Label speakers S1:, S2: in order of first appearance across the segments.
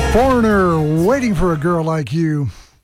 S1: Foreigner, Waiting for a Girl Like You.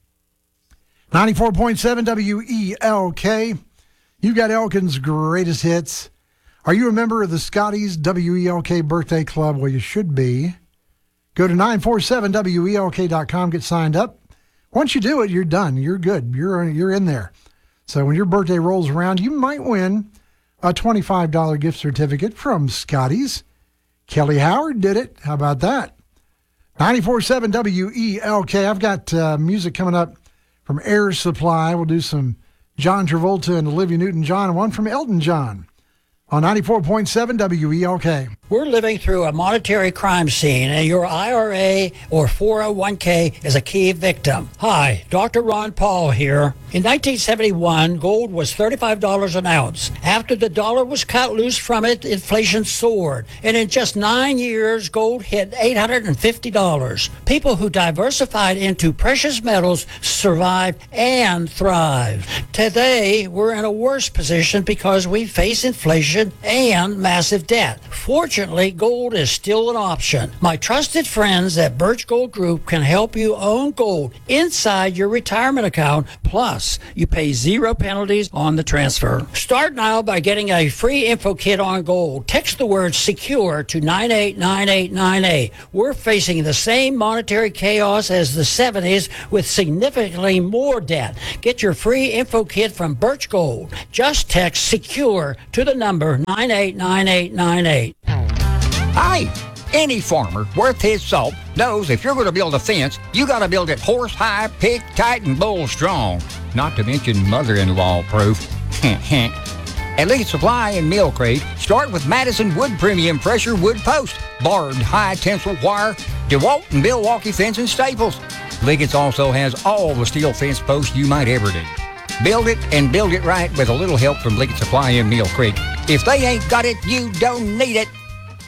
S1: 94.7 WELK. You've got Elkin's greatest hits. Are you a member of the Scotties WELK Birthday Club? Well, you should be. Go to 947WELK.com, get signed up. Once you do it, you're done. You're good. You're in there. So when your birthday rolls around, you might win a $25 gift certificate from Scotties. Kelly Howard did it. How about that? 94.7 WELK. I've got music coming up from Air Supply. We'll do some John Travolta and Olivia Newton-John, and one from Elton John on 94.7 WELK.
S2: We're living through a monetary crime scene, and your IRA or 401k is a key victim. Hi, Dr. Ron Paul here. In 1971, gold was $35 an ounce. After the dollar was cut loose from it, inflation soared. And in just 9 years, gold hit $850. People who diversified into precious metals survived and thrived. Today, we're in a worse position because we face inflation and massive debt. Fortunately, gold is still an option. My trusted friends at Birch Gold Group can help you own gold inside your retirement account. Plus, you pay 0 penalties on the transfer. Start now by getting a free info kit on gold. Text the word SECURE to 989898. We're facing the same monetary chaos as the 70s with significantly more debt. Get your free info kit from Birch Gold. Just text SECURE to the number 989898.
S3: Hi! Any farmer worth his salt knows if you're going to build a fence, you got to build it horse-high, pig tight, and bull strong. Not to mention mother-in-law proof. At Liggett Supply in Mill Creek, start with Madison Wood Premium Pressure Wood Post, barbed high-tensile wire, DeWalt and Milwaukee Fence and Staples. Liggett's also has all the steel fence posts you might ever need. Build it and build it right with a little help from Liggett Supply in Mill Creek. If they ain't got it, you don't need it.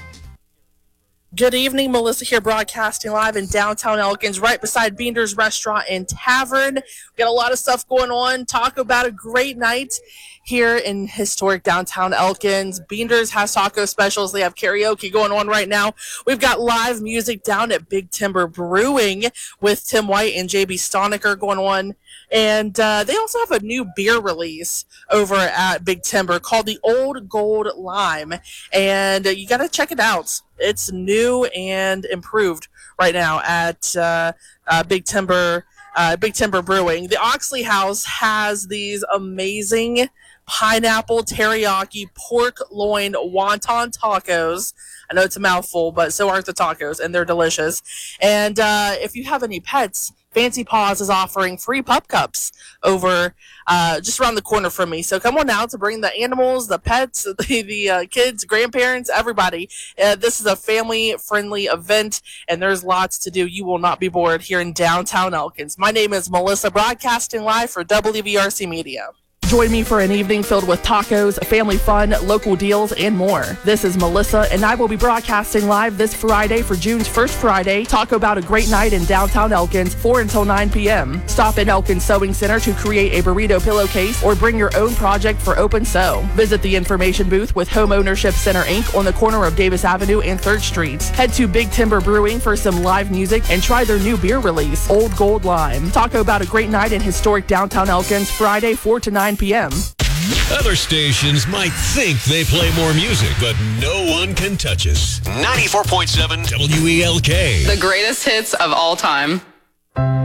S4: Good evening, Melissa here, broadcasting live in downtown Elkins, right beside Beander's Restaurant and Tavern. We got a lot of stuff going on. Talk about a great night here in historic downtown Elkins. Beander's has taco specials. They have karaoke going on right now. We've got live music down at Big Timber Brewing with Tim White and JB Stoniker going on. And they also have a new beer release over at Big Timber called the Old Gold Lime. And you got to check it out. It's new and improved right now at Big Timber Brewing. The Oxley House has these amazing pineapple teriyaki pork loin wonton tacos. I know it's a mouthful, but so are the tacos, and they're delicious. And if you have any pets, Fancy Paws is offering free pup cups over just around the corner from me. So come on out to bring the animals, the pets, the kids, grandparents, everybody. This is a family-friendly event, and there's lots to do. You will not be bored here in downtown Elkins. My name is Melissa, broadcasting live for WVRC Media.
S5: Join me for an evening filled with tacos, family fun, local deals, and more. This is Melissa, and I will be broadcasting live this Friday for June's First Friday. Talk about a great night in downtown Elkins, 4 until 9 p.m. Stop in Elkins Sewing Center to create a burrito pillowcase or bring your own project for open sew. Visit the information booth with Home Ownership Center, Inc. on the corner of Davis Avenue and 3rd Streets. Head to Big Timber Brewing for some live music and try their new beer release, Old Gold Lime. Talk about a great night in historic downtown Elkins, Friday, 4 to 9 p.m.
S6: Other stations might think they play more music, but no one can touch us. 94.7 WELK.
S7: The greatest hits of all time.